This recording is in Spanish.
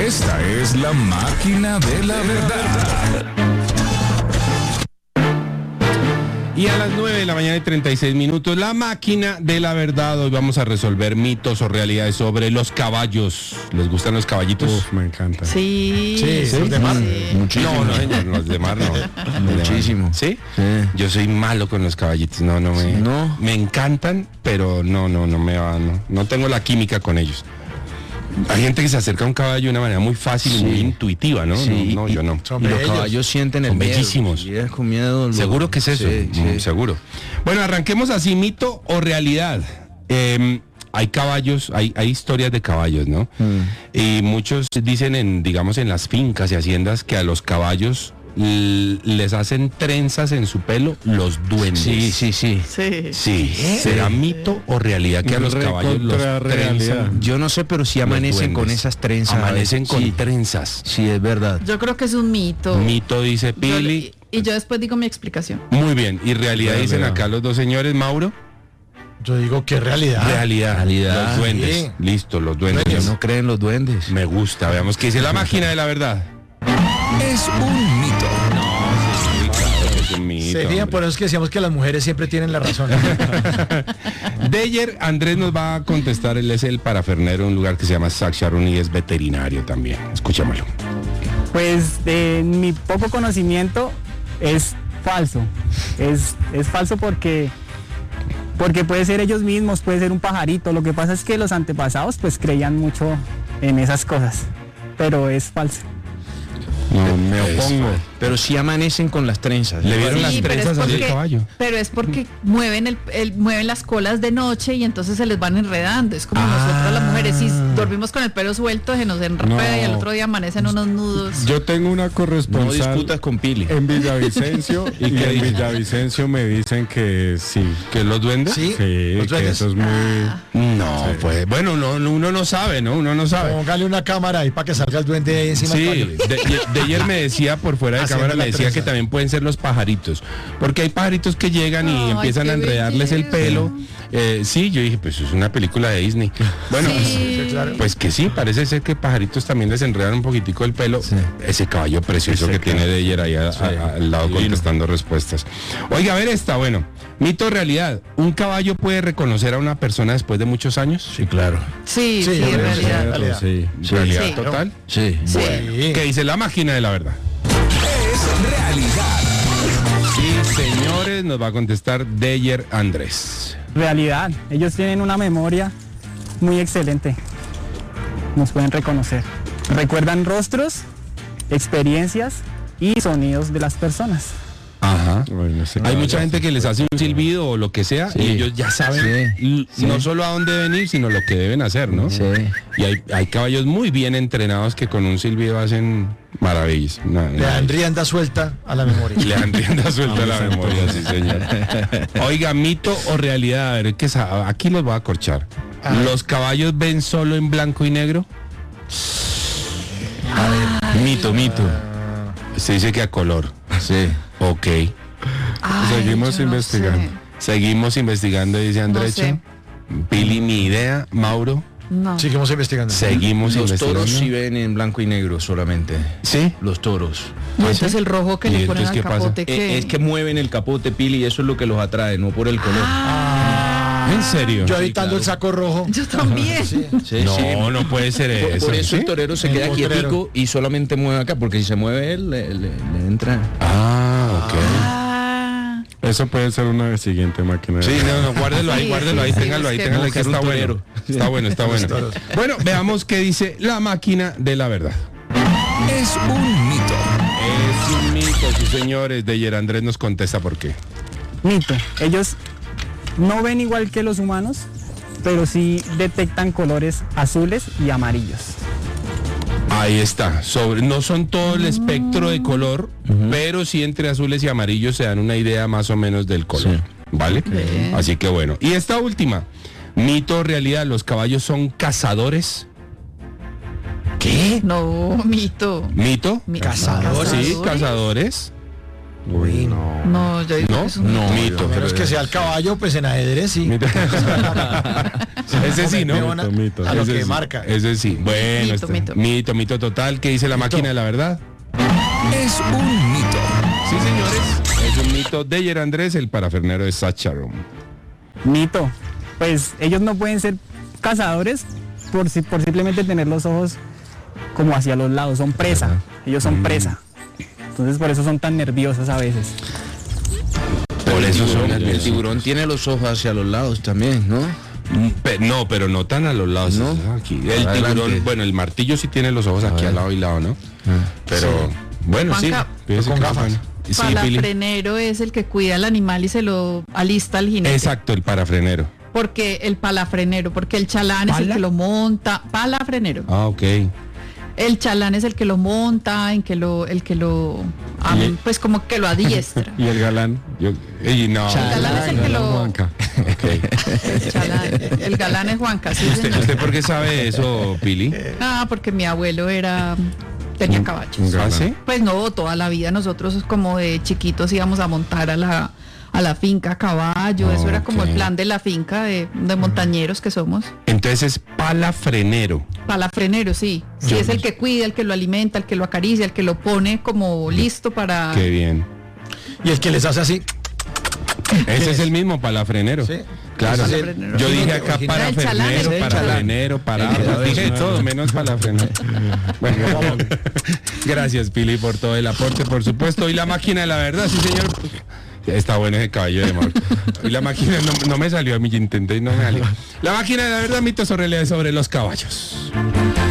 Esta es la máquina de la verdad. Y a las 9:36 a.m, la máquina de la verdad. Hoy vamos a resolver mitos o realidades sobre los caballos. ¿Les gustan los caballitos? Uf, me encanta. Sí. ¿Los de mar? Sí. Muchísimo. No, señor, los de mar no. Muchísimo. ¿Sí? Sí. Yo soy malo con los caballitos. No. Me encantan, pero no me va. No tengo la química con ellos. Hay gente que se acerca a un caballo de una manera muy fácil y muy intuitiva, ¿no? Sí, No, yo no. Y los caballos sienten el Son miedo. bellísimos. Y es con miedo. Seguro que es eso. Sí. Seguro. Bueno, arranquemos así, mito o realidad. Hay caballos, hay historias de caballos, ¿no? Y muchos dicen en las fincas y haciendas que a los caballos les hacen trenzas en su pelo los duendes. Sí. ¿Será mito o realidad que a los caballos los trenzan? Yo no sé, pero si amanecen con esas trenzas. Amanecen con trenzas. Sí, es verdad. Yo creo que es un mito. Mito, dice Pili. Y yo después digo mi explicación. Muy bien. ¿Y realidad dicen acá los dos señores, Mauro? Yo digo que realidad. Realidad. Los duendes. Sí. Listo, los duendes. Yo no creo en los duendes. Me gusta. Veamos qué dice la máquina de la verdad. Es un mito. Es un mito. Sería por eso que decíamos que las mujeres siempre tienen la razón. Deyer Andrés nos va a contestar. Él es el parafernero en un lugar que se llama Sacsharon y es veterinario también. Escuchémoslo. Pues de mi poco conocimiento es falso. Es falso porque puede ser ellos mismos, puede ser un pajarito. Lo que pasa es que los antepasados pues creían mucho en esas cosas, pero es falso. No, me opongo. Pero si amanecen con las trenzas. Le vieron Sí, las pero trenzas al caballo. Pero es porque mueven mueven las colas de noche y entonces se les van enredando. Es como nosotros las mujeres, si dormimos con el pelo suelto, se nos enreda y al otro día amanecen unos nudos. Yo tengo una No corresponsal discutas con Pili. en Villavicencio y qué que en dice? Villavicencio me dicen que sí. ¿Que los duendes? Sí, Sí, los que duendes. eso es muy... No, pues, bueno, uno no sabe, ¿no? Uno no sabe. Póngale una cámara ahí para que salga el duende ahí encima del Sí, caballo. de ayer me decía por fuera de Haciendo cámara, me la decía trenza. que también pueden ser los pajaritos, porque hay pajaritos que llegan y Ay, empiezan qué a enredarles el belleza. pelo. Sí, yo dije, pues es una película de Disney. Bueno, Sí. Claro. pues que sí, parece ser que pajaritos también les enredan un poquitico el pelo. Ese caballo precioso que tiene de ayer ahí al lado contestando respuestas. Oiga, a ver esta, bueno, mito o realidad, ¿un caballo puede reconocer a una persona después de muchos años? Sí, claro. Sí, Sí, en sí, realidad. realidad. Sí. ¿Realidad Sí. total? Sí. Sí. Sí. ¿Qué dice la máquina de la verdad? Es realidad. Sí, señores, nos va a contestar Deyer Andrés. Realidad, ellos tienen una memoria muy excelente. Nos pueden reconocer. Recuerdan rostros, experiencias y sonidos de las personas. Ajá. Bueno, ese Hay caballo mucha gente que les hace un silbido o lo que sea y ellos ya saben no solo a dónde deben ir, sino lo que deben hacer, ¿no? Sí. Y hay caballos muy bien entrenados que con un silbido hacen maravillas. Le dan rienda suelta a la memoria. Le dan rienda suelta a la memoria, sí, señor. Oiga, mito o realidad, a ver, aquí los voy a acorchar. ¿Los caballos ven solo en blanco y negro? Mito. Se dice que a color. Sí. Ok. Ay, Seguimos yo no investigando. sé. Seguimos investigando, dice Andrecho. sé. Pili, ni idea. Mauro, No. Seguimos investigando. seguimos Los investigando. toros sí ven en blanco y negro solamente. ¿Sí? Los toros. No, entonces el rojo que ¿Y le ponen entonces al qué pasa? capote que Es que mueven el capote, Pili, y eso es lo que los atrae, no por el color. ¿En serio? Yo evitando el saco rojo. yo también. Sí. Sí, No, sí. no puede ser eso. Por eso ¿sí? el torero se El queda potrero. quietico y solamente mueve acá, porque si se mueve él, le entra. Ah, ok. Ah, Eso puede ser una siguiente máquina. Sí, no, guárdelo ahí, Sí, guárdelo ahí, sí, téngalo es ahí, que téngalo ahí, que buscar un está bueno. torero. Está bueno, está bueno. Bueno, veamos qué dice la máquina de la verdad. Es un mito. Es un mito, sí señores. Deyer Andrés nos contesta por qué. Mito, ellos no ven igual que los humanos, pero sí detectan colores azules y amarillos. Ahí está. No son todo el espectro de color, pero sí entre azules y amarillos se dan una idea más o menos del color. Sí. ¿Vale? Bien. Así que bueno. Y esta última. Mito o realidad, ¿los caballos son cazadores? ¿Qué? no, mito. ¿Mito? Cazadores. Sí, cazadores. Uy, no. No, yo digo ¿No? que es un No, mito. A menos que sea el caballo, pues en ajedrez sí. Ese sí, ¿no? Mito, mito. A lo Ese que sí, marca. Ese sí. Bueno, Mito. mito total. ¿Qué dice la máquina de la verdad? Es un mito. Sí, señores. Es un mito de Yer Andrés, el parafernero de Sacharon. Mito. Pues ellos no pueden ser cazadores por simplemente tener los ojos como hacia los lados, son presa. Ellos son presa. Entonces por eso son tan nerviosos a veces. Por eso son El tiburón tiene los ojos hacia los lados también, ¿no? No, pero no tan a los lados. ¿No? Aquí. El Adelante. tiburón, bueno, el martillo sí tiene los ojos aquí al lado y lado, ¿no? Pero, bueno, sí. Juanca, Fíjese con que gafas. bueno. Sí, Pili. palafrenero es el que cuida al animal y se lo alista al jinete. Exacto, el parafrenero. Porque el palafrenero, porque el chalán es el que lo monta. Palafrenero. Ah, ok. El chalán es el que lo monta, el que lo pues como que lo adiestra. Y el galán. No. El galán es el que lo. Juanca. El chalán. El galán es Juanca, sí, señor. ¿Usted por qué sabe eso, Pili? Ah, porque mi abuelo tenía caballos. ¿Ah, sí? Pues no, toda la vida nosotros como de chiquitos íbamos a montar a la finca a caballo, eso era como el Ok. plan de la finca de montañeros que somos. Entonces es palafrenero. Palafrenero, sí. Sí, es el que cuida, el que lo alimenta, el que lo acaricia, el que lo pone como listo para... Qué bien. Y el que les hace así. Ese es el mismo palafrenero. Sí. Claro. Ese es Palafrenero. Yo dije acá Original. El chalán, parafrenero, el parafrenero, parafrenero. Dije de todo, menos palafrenero. Bueno, gracias, Pili, por todo el aporte, por supuesto. Y la máquina de la verdad, sí, señor. Está bueno ese caballo de mar. Y la máquina no me salió a mí, yo intenté y no me salió. La máquina de la verdad, mitos o realidades sobre los caballos.